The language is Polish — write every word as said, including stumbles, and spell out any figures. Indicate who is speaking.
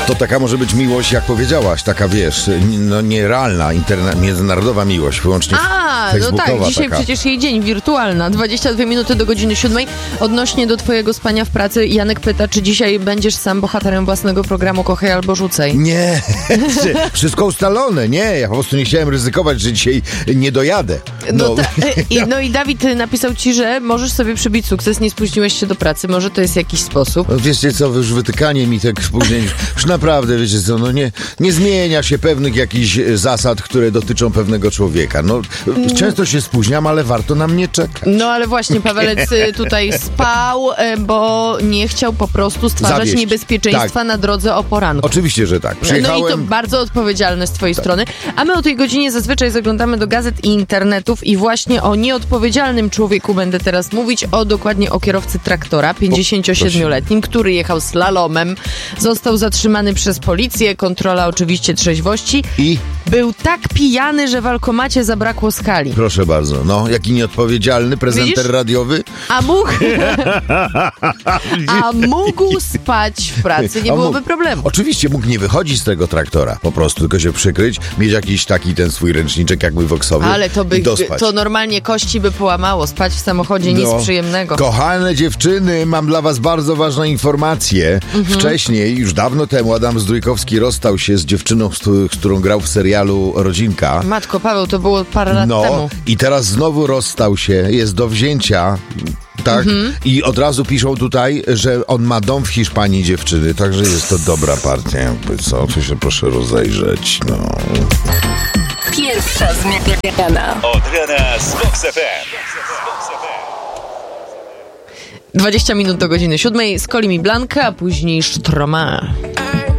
Speaker 1: To taka może być miłość, jak powiedziałaś, taka wiesz, no nierealna, interna- międzynarodowa miłość, wyłącznie
Speaker 2: A,
Speaker 1: facebookowa.
Speaker 2: no tak, dzisiaj
Speaker 1: taka.
Speaker 2: przecież jej dzień, wirtualna, dwadzieścia dwie minuty do godziny siódmej. Odnośnie do twojego spania w pracy, Janek pyta, czy dzisiaj będziesz sam bohaterem własnego programu Kochaj albo Rzucaj.
Speaker 1: Nie, wszystko ustalone, nie, ja po prostu nie chciałem ryzykować, że dzisiaj nie dojadę.
Speaker 2: No,
Speaker 1: No,
Speaker 2: ta, i, no i Dawid napisał ci, że możesz sobie przybić sukces, nie spóźniłeś się do pracy, może to jest jakiś sposób.
Speaker 1: No wiecie co, już wytykanie mi tak spóźnień, już naprawdę, wiecie co, no nie, nie zmienia się pewnych jakichś zasad, które dotyczą pewnego człowieka. No, często się spóźniam, ale warto na mnie czekać.
Speaker 2: No ale właśnie Pawelec y, tutaj spał, y, bo nie chciał po prostu stwarzać
Speaker 1: Zawieść.
Speaker 2: niebezpieczeństwa
Speaker 1: Tak.
Speaker 2: na drodze o poranku.
Speaker 1: Oczywiście, że tak. Przyjechałem...
Speaker 2: No i to bardzo odpowiedzialne z twojej strony. A my o tej godzinie zazwyczaj zaglądamy do gazet i internetów i właśnie o nieodpowiedzialnym człowieku będę teraz mówić, o dokładnie o kierowcy traktora, pięćdziesięciosiedmioletnim, który jechał slalomem, został zatrzymany przez policję, kontrola oczywiście trzeźwości.
Speaker 1: I?
Speaker 2: Był tak pijany, że w alkomacie zabrakło skali.
Speaker 1: Proszę bardzo, no, jaki nieodpowiedzialny prezenter
Speaker 2: Widzisz?
Speaker 1: radiowy.
Speaker 2: A mógł, a mógł spać w pracy, nie
Speaker 1: A
Speaker 2: byłoby
Speaker 1: mógł.
Speaker 2: problemu.
Speaker 1: Oczywiście mógł nie wychodzić z tego traktora, po prostu tylko się przykryć, mieć jakiś taki ten swój ręczniczek jak mój woksowy
Speaker 2: Ale to by
Speaker 1: i dospać.
Speaker 2: to normalnie kości by połamało. Spać w samochodzie nic
Speaker 1: No.
Speaker 2: przyjemnego.
Speaker 1: Kochane dziewczyny, mam dla was bardzo ważną informację.
Speaker 2: Mhm.
Speaker 1: Wcześniej, już dawno temu, Adam Zdrójkowski rozstał się z dziewczyną, z, któ- z którą grał w serialu Rodzinka.
Speaker 2: Matko Paweł, to było parę lat
Speaker 1: No
Speaker 2: temu.
Speaker 1: i teraz znowu rozstał się, jest do wzięcia. Tak?
Speaker 2: Mhm.
Speaker 1: I od razu piszą tutaj, że on ma dom w Hiszpanii, dziewczyny, także jest to dobra partia, jakby co, to się proszę rozejrzeć, no.
Speaker 3: Pierwsza zmiana.
Speaker 4: Od rana z Vox F M.
Speaker 2: dwadzieścia minut do godziny siódmej, z Kolim i Blanka, a później Sztroma.